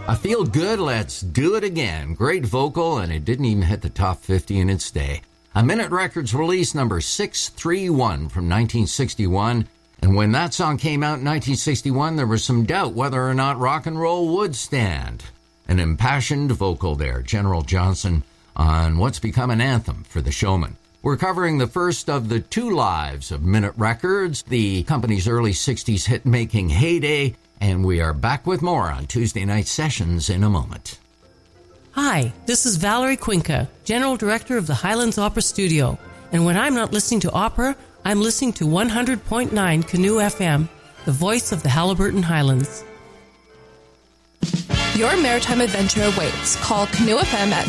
I feel good, let's do it again. Great vocal, and it didn't even hit the top 50 in its day. A Minute Records release number 631 from 1961. And when that song came out in 1961, there was some doubt whether or not rock and roll would stand. An impassioned vocal there, General Johnson, on what's become an anthem for the showman. We're covering the first of the two lives of Minute Records, the company's early 60s hit-making heyday, and we are back with more on Tuesday Night Sessions in a moment. Hi, this is Valerie Quinca, General Director of the Highlands Opera Studio. And when I'm not listening to opera, I'm listening to 100.9 Canoe FM, the voice of the Haliburton Highlands. Your maritime adventure awaits. Call Canoe FM at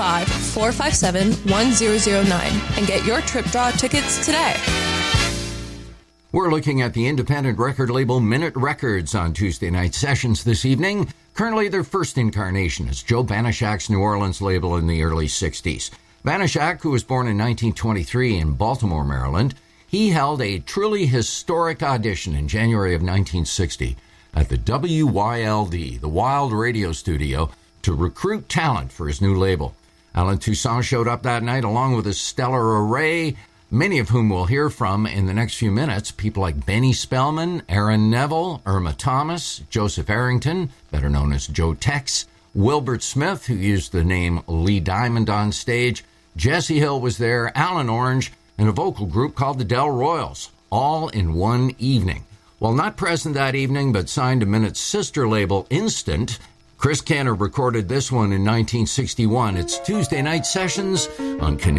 705-457-1009 and get your trip draw tickets today. We're looking at the independent record label Minute Records on Tuesday Night Sessions this evening. Currently their first incarnation is Joe Banashak's New Orleans label in the early 60s. Banashak, who was born in 1923 in Baltimore, Maryland, he held a truly historic audition in January of 1960 at the WYLD, the Wild Radio Studio, to recruit talent for his new label. Alan Toussaint showed up that night along with a stellar array, many of whom we'll hear from in the next few minutes. People like Benny Spellman, Aaron Neville, Irma Thomas, Joseph Arrington, better known as Joe Tex, Wilbert Smith, who used the name Lee Diamond on stage, Jesse Hill was there, Alan Orange, and a vocal group called the Del Royals, all in one evening. While not present that evening, but signed to Minute's sister label, Instant, Chris Cantor recorded this one in 1961. It's Tuesday Night Sessions on Canoe